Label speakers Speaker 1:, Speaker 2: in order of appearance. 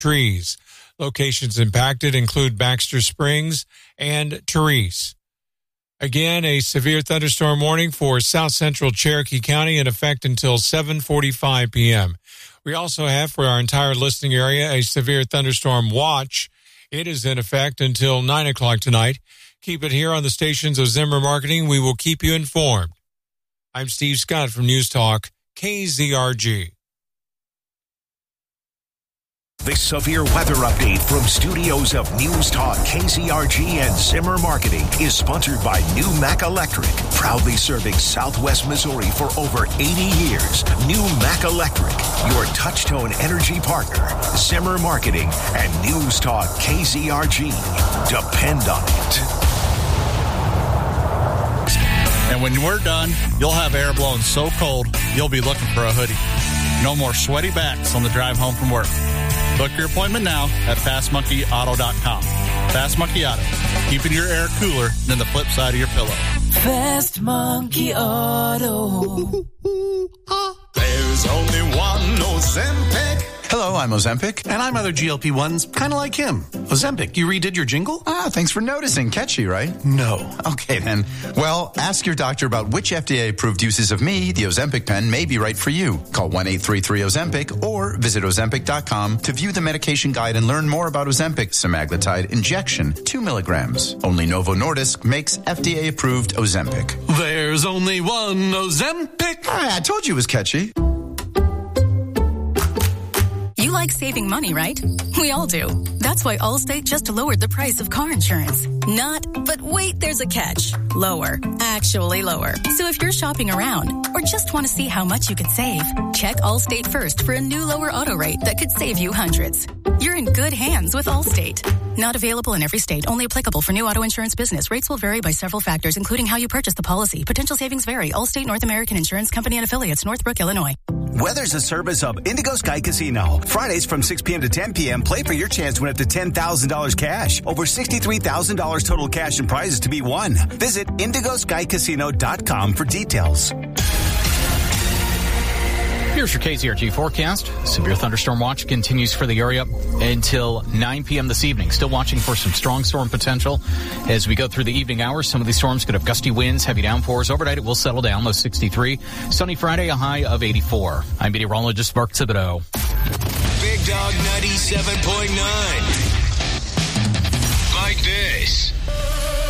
Speaker 1: trees. Locations impacted include Baxter Springs and Therese. Again, a severe thunderstorm warning for south central Cherokee County in effect until 7:45 p.m. We also have for our entire listening area a severe thunderstorm watch. It is in effect until 9 o'clock tonight. Keep it here on the stations of Zimmer Marketing. We will keep you informed. I'm Steve Scott from News Talk, KZRG.
Speaker 2: This severe weather update from studios of News Talk, KZRG, and Zimmer Marketing is sponsored by New Mac Electric, proudly serving Southwest Missouri for over 80 years. New Mac Electric, your touch-tone energy partner. Zimmer Marketing and News Talk, KZRG. Depend on it.
Speaker 3: And when we're done, you'll have air blowing so cold, you'll be looking for a hoodie. No more sweaty backs on the drive home from work. Book your appointment now at FastMonkeyAuto.com. Fast Monkey Auto, keeping your air cooler than the flip side of your pillow.
Speaker 4: Fast Monkey Auto.
Speaker 5: There's only one Ozempic.
Speaker 6: Hello, I'm Ozempic.
Speaker 7: And I'm other GLP-1s, kind of like him. Ozempic, you redid your jingle?
Speaker 6: Thanks for noticing. Catchy, right?
Speaker 7: No.
Speaker 6: Okay, then. Well, ask your doctor about which FDA-approved uses of me, the Ozempic pen, may be right for you. Call 1-833-OZEMPIC or visit Ozempic.com to view the medication guide and learn more about Ozempic semaglutide injection, 2 milligrams. Only Novo Nordisk makes FDA-approved Ozempic.
Speaker 7: There's only one Ozempic.
Speaker 6: I told you it was catchy.
Speaker 8: You like saving money, right? We all do. That's why Allstate just lowered the price of car insurance. But wait, there's a catch. Lower. Actually lower. So if you're shopping around or just want to see how much you could save, check Allstate first for a new lower auto rate that could save you hundreds. You're in good hands with Allstate. Not available in every state. Only applicable for new auto insurance business. Rates will vary by several factors, including how you purchase the policy. Potential savings vary. Allstate North American Insurance Company and Affiliates, Northbrook, Illinois.
Speaker 9: Weather's a service of Indigo Sky Casino. Fridays from 6 p.m. to 10 p.m., play for your chance to win up to $10,000 cash. Over $63,000 total cash and prizes to be won. Visit IndigoSkyCasino.com for details.
Speaker 10: Here's your KZRG forecast. Severe thunderstorm watch continues for the area until 9 p.m. this evening. Still watching for some strong storm potential as we go through the evening hours. Some of these storms could have gusty winds, heavy downpours. Overnight, it will settle down, low 63. Sunny Friday, a high of 84. I'm meteorologist Mark Thibodeau.
Speaker 5: Big Dog 97.9. Like this.